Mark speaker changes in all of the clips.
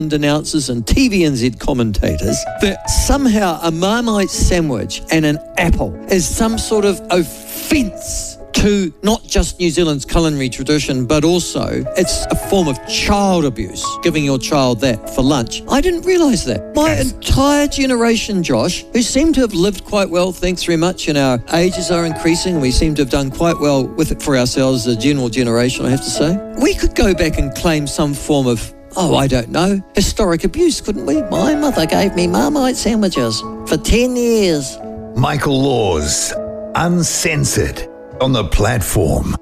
Speaker 1: announcers and TVNZ commentators that somehow a Marmite sandwich and an apple is some sort of offence to not just New Zealand's culinary tradition, but also it's a form of child abuse, giving your child that for lunch. I didn't realise that. My entire generation, Josh, who seem to have lived quite well, thanks very much, and our ages are increasing, we seem to have done quite well with it for ourselves as a general generation, I have to say. We could go back and claim some form of, I don't know, historic abuse, couldn't we? My mother gave me Marmite sandwiches for 10 years.
Speaker 2: Michael Laws, uncensored, on the platform.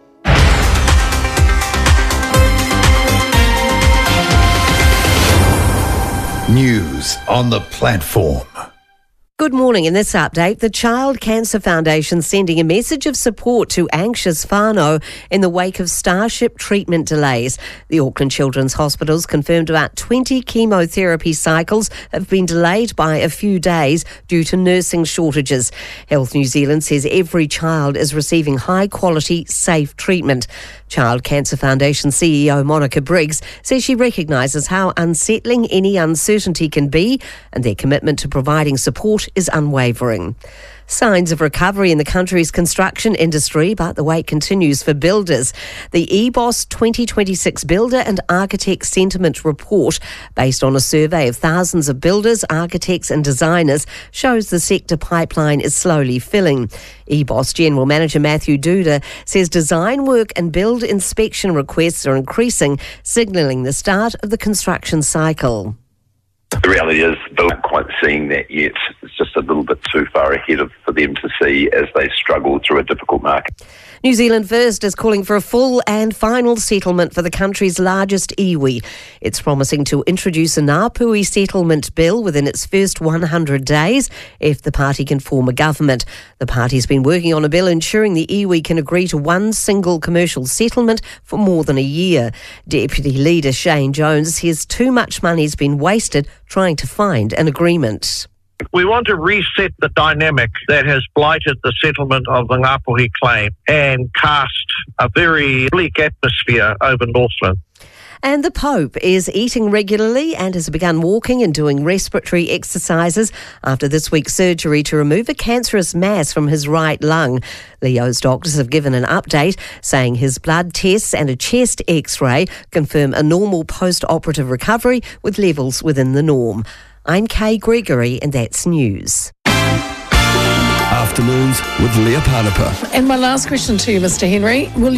Speaker 2: News on the platform.
Speaker 3: Good morning. In this update, the Child Cancer Foundation sending a message of support to anxious whānau in the wake of Starship treatment delays. The Auckland Children's Hospitals confirmed about 20 chemotherapy cycles have been delayed by a few days due to nursing shortages. Health New Zealand says every child is receiving high-quality, safe treatment. Child Cancer Foundation CEO Monica Briggs says she recognises how unsettling any uncertainty can be, and their commitment to providing support is unwavering. Signs of recovery in the country's construction industry, but the wait continues for builders. The EBOS 2026 Builder and Architect Sentiment Report, based on a survey of thousands of builders, architects and designers, shows the sector pipeline is slowly filling. EBOS General Manager Matthew Duda says design work and build inspection requests are increasing, signalling the start of the construction cycle.
Speaker 4: The reality is, they're not quite seeing that yet. It's just a little bit too far ahead for them to see as they struggle through a difficult market.
Speaker 3: New Zealand First is calling for a full and final settlement for the country's largest iwi. It's promising to introduce a Ngāpuhi settlement bill within its first 100 days if the party can form a government. The party's been working on a bill ensuring the iwi can agree to one single commercial settlement for more than a year. Deputy Leader Shane Jones says too much money's been wasted trying to find an agreement.
Speaker 5: We want to reset the dynamic that has blighted the settlement of the Ngāpuhi claim and cast a very bleak atmosphere over Northland.
Speaker 3: And the Pope is eating regularly and has begun walking and doing respiratory exercises after this week's surgery to remove a cancerous mass from his right lung. Leo's doctors have given an update saying his blood tests and a chest x-ray confirm a normal post-operative recovery with levels within the norm. I'm Kay Gregory and that's news.
Speaker 6: Afternoons with Leah Panapa.
Speaker 7: And my last question to you, Mr. Henry. Will